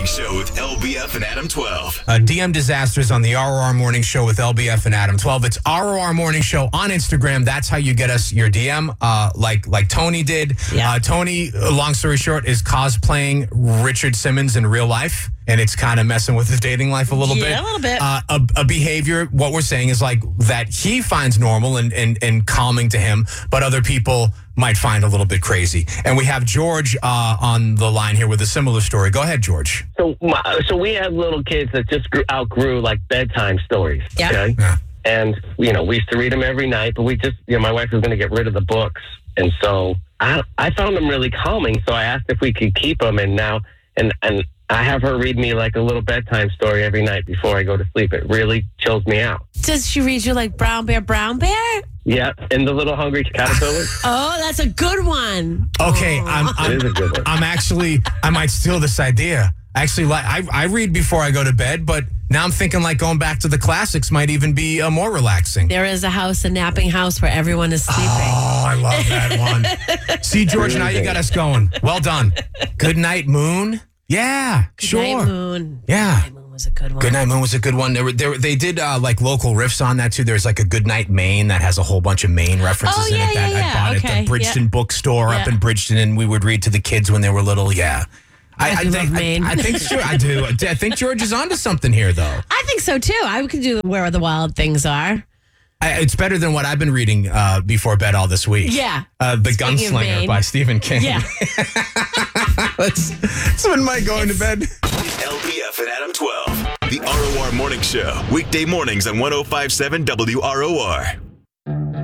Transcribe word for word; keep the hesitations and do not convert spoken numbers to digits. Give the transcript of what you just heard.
Morning Show with L B F and Adam twelve. Uh, D M disasters on the R O R Morning Show with L B F and Adam twelve. It's R O R Morning Show on Instagram. That's how you get us your D M, uh, like like Tony did. Yeah. Uh, Tony, uh, long story short, is cosplaying Richard Simmons in real life, and it's kind of messing with his dating life a little Yeah, bit. a little bit. Uh, a, a behavior, what we're saying is like that he finds normal and, and, and calming to him, but other people might find a little bit crazy. And we have George uh, on the line here with a similar story. Go ahead, George. So, my, so we have little kids that just grew, outgrew like bedtime stories. Yeah. Okay? Yeah. And you know, we used to read them every night, but we just, you know, my wife was going to get rid of the books, and so I, I found them really calming. So I asked if we could keep them, and now, and and I have her read me like a little bedtime story every night before I go to sleep. It really chills me out. Does she read you like Brown Bear, Brown Bear? Yeah, and the little hungry caterpillar. Oh, that's a good one. Okay, Oh. I'm, It I'm is a good one. I'm actually, I might steal this idea. Actually, like I, I read before I go to bed, but now I'm thinking like going back to the classics might even be uh, more relaxing. There is a house, a napping house where everyone is sleeping. Oh, I love that one. See, George, now you got us going. Well done. Good Night Moon. Yeah, sure. Night Moon. Yeah. Night Moon was a good one. Good Night Moon was a good one. There were, there, they did uh, like local riffs on that too. There's like a Good Night Maine that has a whole bunch of Maine references Oh, in yeah, it that yeah, I yeah. bought Okay, at the Bridgeton yeah. bookstore up Yeah. in Bridgeton, and we would read to the kids when they were little. Yeah. I do think love Maine. I, I think sure I do. I think George is onto something here, though. I think so too. I could do Where the Wild Things Are. I, it's better than what I've been reading uh, before bed all this week. Yeah. Uh, the Speaking of Gunslinger Maine. by Stephen King. Yeah. that's, that's when Mike going to bed. L B F and Adam twelve. The R O R Morning Show. Weekday mornings on one oh five point seven W R O R.